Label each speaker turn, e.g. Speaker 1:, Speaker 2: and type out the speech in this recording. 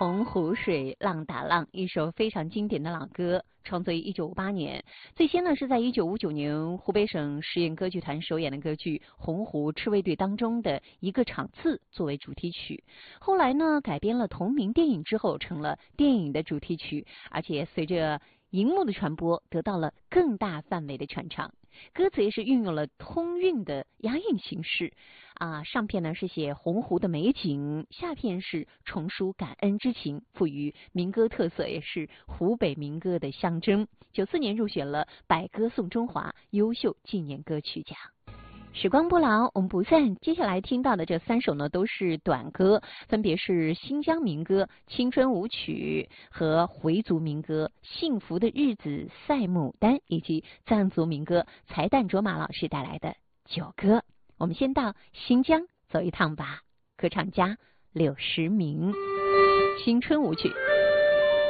Speaker 1: 洪湖水浪打浪，一首非常经典的老歌，创作于1958年。最先呢是在1959年湖北省实验歌剧团首演的歌剧《洪湖赤卫队》当中的一个场次作为主题曲。后来呢改编了同名电影之后，成了电影的主题曲，而且随着荧幕的传播，得到了更大范围的传唱。歌词也是运用了通韵的押韵形式上片呢是写洪湖的美景，下片是重抒感恩之情，赋予民歌特色，也是湖北民歌的象征。94年入选了百歌颂中华优秀纪念歌曲奖。时光不老，我们不散。接下来听到的这3首呢，都是短歌，分别是新疆民歌《青春舞曲》和回族民歌《幸福的日子》赛牡丹，以及藏族民歌才旦卓玛老师带来的《九歌》。我们先到新疆走一趟吧。歌唱家柳时明，《青春舞曲》。